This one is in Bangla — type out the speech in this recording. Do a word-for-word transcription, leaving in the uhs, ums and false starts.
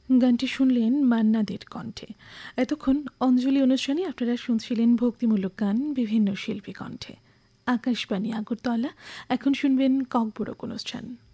গানটি শুনলেন মান্না দের কণ্ঠে। এতক্ষণ অঞ্জলি অনুষ্ঠানে আপনারা শুনছিলেন ভক্তিমূলক গান বিভিন্ন শিল্পী কণ্ঠে। আকাশবাণী আগরতলা। এখন শুনবেন ককবরক অনুষ্ঠান।